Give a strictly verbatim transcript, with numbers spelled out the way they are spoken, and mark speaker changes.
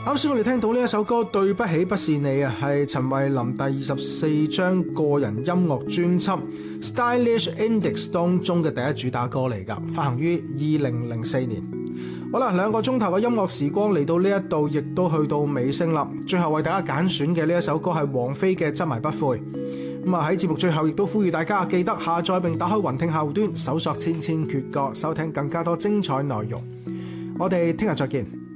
Speaker 1: 啱先我哋聽到呢一首歌《對不起不是你》啊，係陳慧琳第二十四張個人音樂專輯 Stylish Index 當中嘅第一主打歌嚟㗎，發行於二零零四年。好啦，兩個鐘頭嘅音樂時光嚟到呢一度，亦都去到尾聲啦。最後為大家揀選嘅呢一首歌係王菲嘅《執迷不悔》。咁啊喺節目最後亦都呼籲大家記得下載並打開雲聽客戶端，搜索千千闕歌，收聽更加多精彩內容。我哋聽日再見。